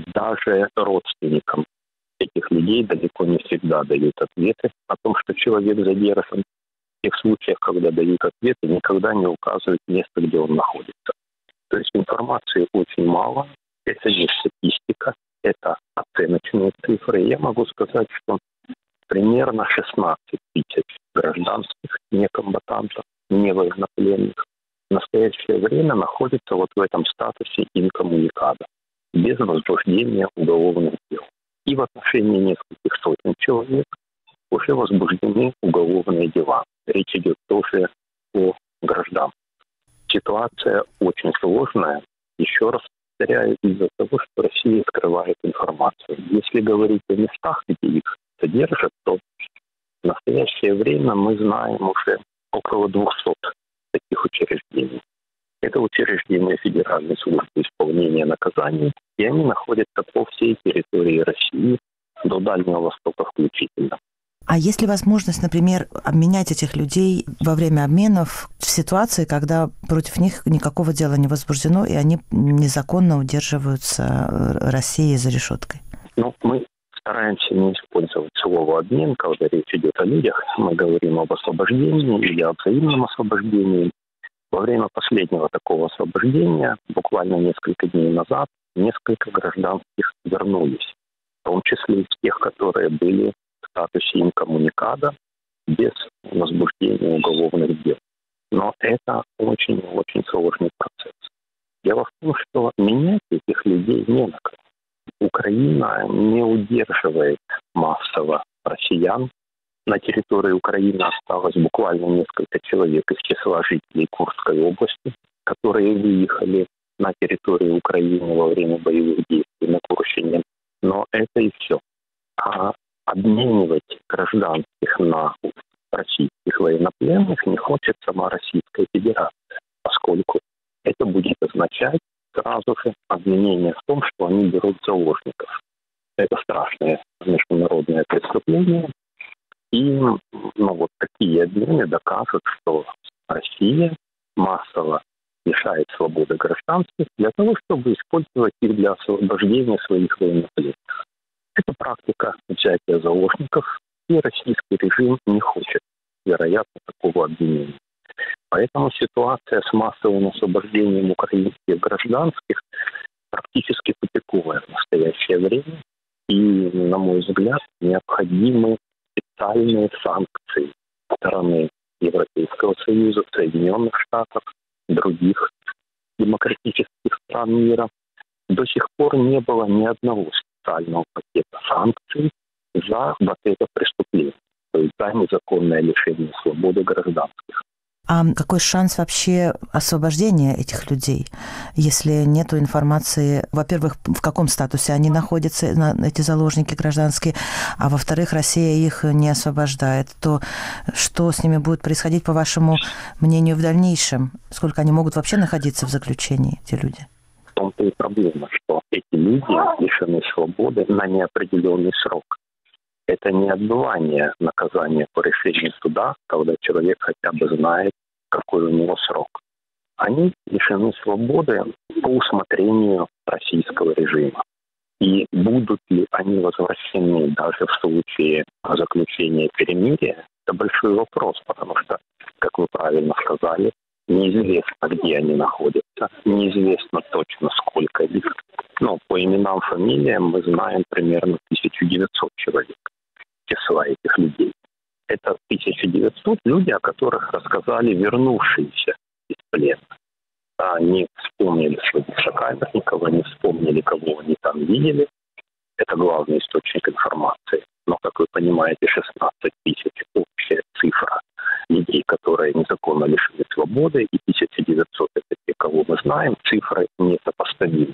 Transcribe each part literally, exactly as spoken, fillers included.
даже родственникам этих людей далеко не всегда дают ответы о том, что человек задержан. В тех случаях, когда дают ответы, никогда не указывают место, где он находится. То есть информации очень мало, это не статистика, это оценочные цифры. Я могу сказать, что примерно шестнадцать тысяч гражданских, некомбатантов, не военнопленных в настоящее время находятся вот в этом статусе инкоммуникада, без возбуждения уголовных дел. И в отношении нескольких сотен человек уже возбуждены уголовные дела. Речь идет тоже о гражданах. Ситуация очень сложная. Еще раз повторяю, из-за того, что Россия скрывает информацию. Если говорить о местах, где их содержат, то в настоящее время мы знаем уже около двухсот таких учреждений. Это учреждения Федеральной службы исполнения наказаний, и они находятся по всей территории России, до Дальнего Востока включительно. А есть ли возможность, например, обменять этих людей во время обменов в ситуации, когда против них никакого дела не возбуждено, и они незаконно удерживаются Россией за решеткой? Ну, мы стараемся не использовать слово «обмен», когда речь идет о людях. Мы говорим об освобождении или о взаимном освобождении. Во время последнего такого освобождения, буквально несколько дней назад, несколько гражданских вернулись, в том числе из тех, которые были в статусе инкоммуникада без возбуждения уголовных дел. Но это очень-очень сложный процесс. Дело в том, что менять этих людей не на кого. Украина не удерживает массово россиян. На территории Украины осталось буквально несколько человек из числа жителей Курской области, которые выехали на территорию Украины во время боевых действий на Курщине. Но это и все. А обменивать гражданских на российских военнопленных не хочет сама Российская Федерация, поскольку это будет означать сразу же обвинение в том, что они берут заложников. Это страшное международное преступление. И ну, вот такие обмены доказывают, что Россия массово лишает свободы гражданских для того, чтобы использовать их для освобождения своих военнопленных. Это практика взятия заложников, и российский режим не хочет, вероятно, такого обвинения. Поэтому ситуация с массовым освобождением украинских гражданских практически тупиковая в настоящее время. И, на мой взгляд, необходимы специальные санкции со стороны Европейского Союза, Соединенных Штатов, других демократических стран мира. До сих пор не было ни одного специального пакета санкций за вот это преступление, то есть за незаконное лишение свободы гражданских. А какой шанс вообще освобождения этих людей, если нет информации, во-первых, в каком статусе они находятся, эти заложники гражданские, а во-вторых, Россия их не освобождает, то что с ними будет происходить, по вашему мнению, в дальнейшем? Сколько они могут вообще находиться в заключении, эти люди? В том-то и проблема, что эти люди лишены свободы на неопределенный срок. Это не отбывание наказания по решению суда, когда человек хотя бы знает, какой у него срок. Они лишены свободы по усмотрению российского режима. И будут ли они возвращены даже в случае заключения перемирия, это большой вопрос, потому что, как вы правильно сказали, неизвестно, где они находятся, неизвестно точно, сколько их. Но по именам, фамилиям мы знаем примерно тысяча девятьсот человек. Числа этих людей. Это тысяча девятьсот люди, о которых рассказали вернувшиеся из плена. Они вспомнили своих сокамерников, они вспомнили, кого они там видели. Это главный источник информации. Но, как вы понимаете, шестнадцать тысяч – общая цифра людей, которые незаконно лишены свободы, и тысяча девятьсот – это те, кого мы знаем, цифры несопоставимы.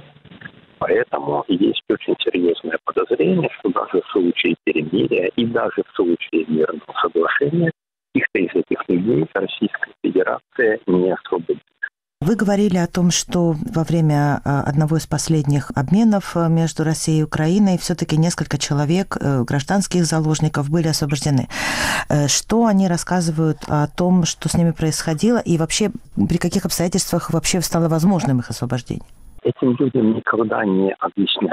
Поэтому есть очень серьезное подозрение, что даже в случае перемирия и даже в случае мирного соглашения их-то из этих людей Российская Федерация не освободит. Вы говорили о том, что во время одного из последних обменов между Россией и Украиной все-таки несколько человек, гражданских заложников, были освобождены. Что они рассказывают о том, что с ними происходило, и вообще при каких обстоятельствах вообще стало возможным их освобождение? Этим людям никогда не объясняли,